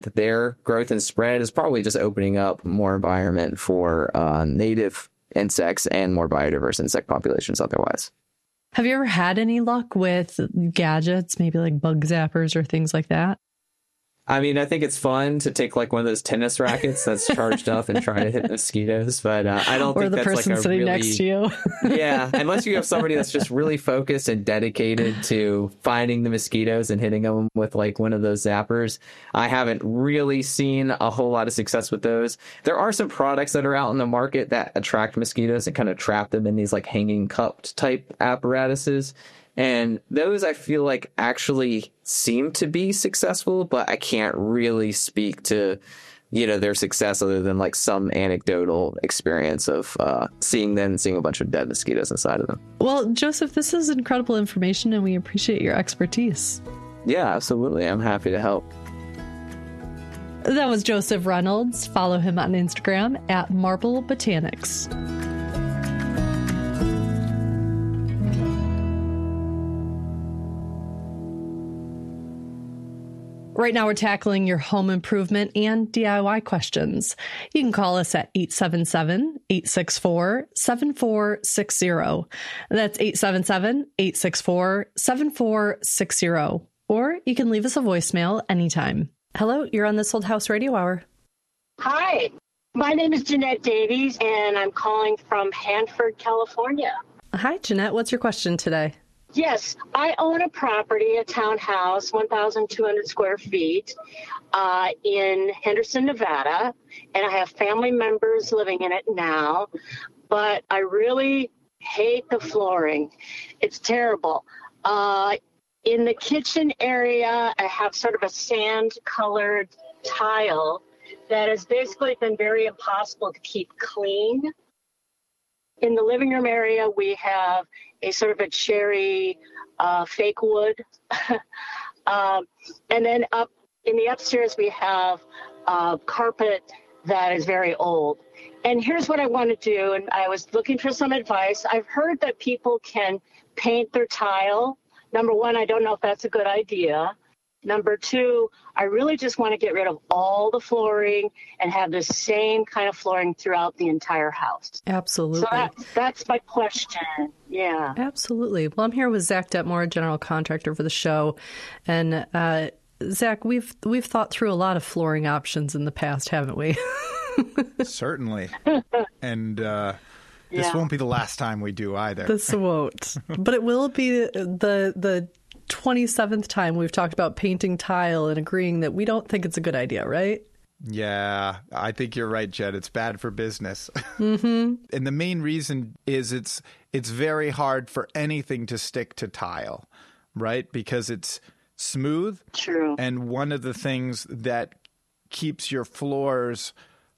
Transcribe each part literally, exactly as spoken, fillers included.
their growth and spread is probably just opening up more environment for uh, native insects and more biodiverse insect populations otherwise. Have you ever had any luck with gadgets, maybe like bug zappers or things like that? I mean, I think it's fun to take like one of those tennis rackets that's charged up and try to hit mosquitoes, but uh, I don't or think the that's person like a sitting really, next to you. Yeah, unless you have somebody that's just really focused and dedicated to finding the mosquitoes and hitting them with like one of those zappers. I haven't really seen a whole lot of success with those. There are some products that are out in the market that attract mosquitoes and kind of trap them in these like hanging cupped type apparatuses. And those I feel like actually seem to be successful, but I can't really speak to, you know, their success other than like some anecdotal experience of uh, seeing them and seeing a bunch of dead mosquitoes inside of them. Well, Joseph, this is incredible information and we appreciate your expertise. Yeah, absolutely. I'm happy to help. That was Joseph Reynolds. Follow him on Instagram at Marble Botanics. Right now, we're tackling your home improvement and D I Y questions. You can call us at eight seven seven, eight six four, seven four six zero. That's eight seven seven, eight six four, seven four six zero. Or you can leave us a voicemail anytime. Hello, you're on This Old House Radio Hour. Hi, my name is Jeanette Davies, and I'm calling from Hanford, California. Hi, Jeanette. What's your question today? Yes, I own a property, a townhouse, one thousand two hundred square feet uh, in Henderson, Nevada, and I have family members living in it now, but I really hate the flooring. It's terrible. Uh, in the kitchen area, I have sort of a sand-colored tile that has basically been very impossible to keep clean. In the living room area, we have a sort of a cherry uh, fake wood. um, and then up in the upstairs, we have uh, carpet that is very old. And here's what I want to do. And I was looking for some advice. I've heard that people can paint their tile. Number one, I don't know if that's a good idea. Number two, I really just want to get rid of all the flooring and have the same kind of flooring throughout the entire house. Absolutely. So that, that's my question. Yeah. Absolutely. Well, I'm here with Zach Detmore, general contractor for the show. And uh, Zach, we've we've thought through a lot of flooring options in the past, haven't we? Certainly. And uh, this Yeah. won't be the last time we do either. This won't. But it will be the the twenty-seventh time we've talked about painting tile and agreeing that we don't think it's a good idea, right? Yeah, I think you're right, Jed. It's bad for business. Mm-hmm. And the main reason is it's it's very hard for anything to stick to tile, right? Because it's smooth. True. And one of the things that keeps your floors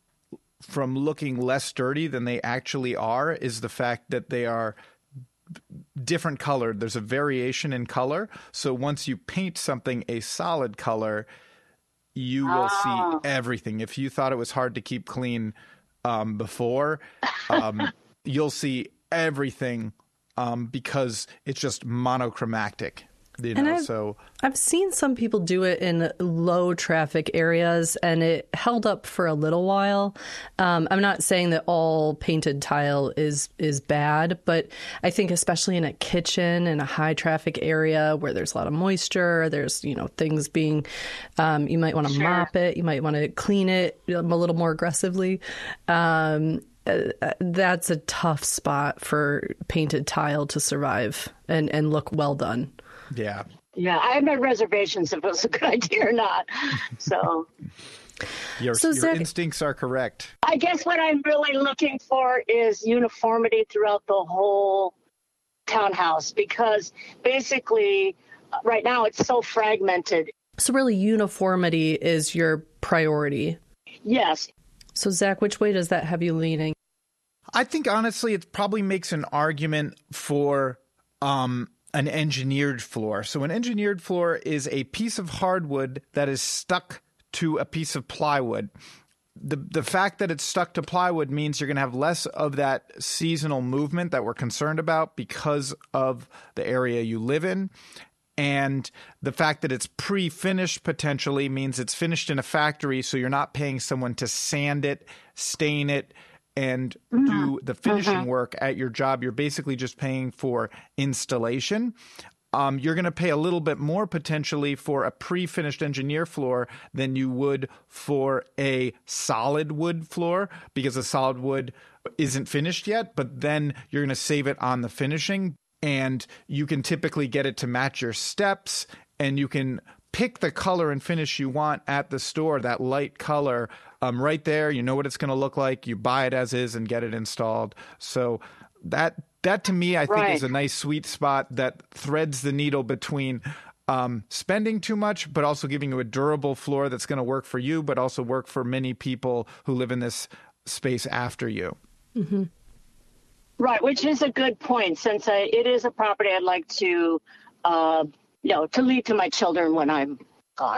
from looking less dirty than they actually are is the fact that they are different colored. There's a variation in color. So once you paint something a solid color, you will Oh. see everything. If you thought it was hard to keep clean um, before, um, you'll see everything um, because it's just monochromatic. You And know, I've, so I've seen some people do it in low traffic areas, and it held up for a little while. Um, I'm not saying that all painted tile is is bad, but I think especially in a kitchen in a high traffic area where there's a lot of moisture, there's you know things being, um, you might want to Sure. mop it, you might want to clean it a little more aggressively. Um, uh, that's a tough spot for painted tile to survive and, and look well done. yeah. Yeah, I had my reservations if it was a good idea or not. So Your, So your Zach- instincts are correct. I guess what I'm really looking for is uniformity throughout the whole townhouse, because basically uh, right now it's so fragmented. So really uniformity is your priority. Yes. So Zach, which way does that have you leaning? I think honestly, it probably makes an argument for um, an engineered floor. So an engineered floor is a piece of hardwood that is stuck to a piece of plywood. The the fact that it's stuck to plywood means you're going to have less of that seasonal movement that we're concerned about because of the area you live in. And the fact that it's pre-finished potentially means it's finished in a factory, so you're not paying someone to sand it, stain it, and mm-hmm. do the finishing mm-hmm. work at your job. You're basically just paying for installation. Um, you're going to pay a little bit more potentially for a pre-finished engineer floor than you would for a solid wood floor, because a solid wood isn't finished yet, but then you're going to save it on the finishing. And you can typically get it to match your steps, and you can pick the color and finish you want at the store, that light color um, right there. You know what it's going to look like. You buy it as is and get it installed. So that that to me, I think, right. is a nice sweet spot that threads the needle between um, spending too much, but also giving you a durable floor that's going to work for you, but also work for many people who live in this space after you. Mm-hmm. Right, which is a good point, since I, it is a property I'd like to, uh, you know, to leave to my children when I'm gone.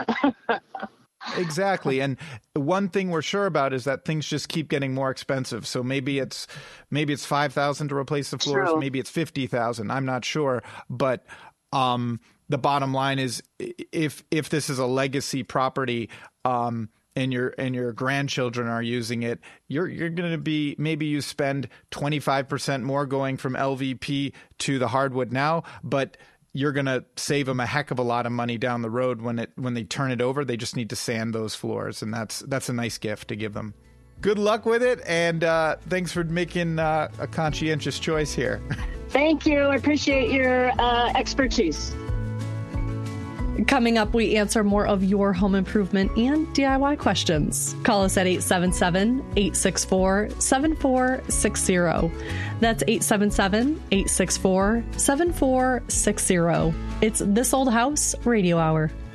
Exactly. And one thing we're sure about is that things just keep getting more expensive. So maybe it's maybe it's five thousand dollars to replace the floors. True. Maybe it's fifty thousand dollars. I'm not sure. But um, the bottom line is, if if this is a legacy property, um, and your and your grandchildren are using it, you're you're going to be, maybe you spend twenty-five percent more going from L V P to the hardwood now, but you're going to save them a heck of a lot of money down the road when it when they turn it over. They just need to sand those floors, and that's that's a nice gift to give them. Good luck with it, and uh, thanks for making uh, a conscientious choice here. Thank you. I appreciate your uh, expertise. Coming up, we answer more of your home improvement and D I Y questions. Call us at eight seven seven, eight six four, seven four six zero. That's eight seven seven, eight six four, seven four six zero. It's This Old House Radio Hour.